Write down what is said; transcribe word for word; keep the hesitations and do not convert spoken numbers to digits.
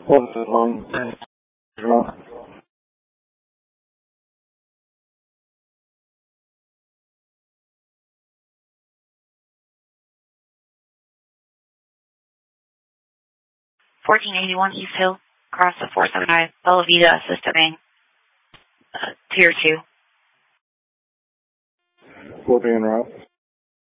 What's the line? fourteen eighty-one East Hill, across the four seven nine Bella Vita Assistant uh, Tier two. Will be en route.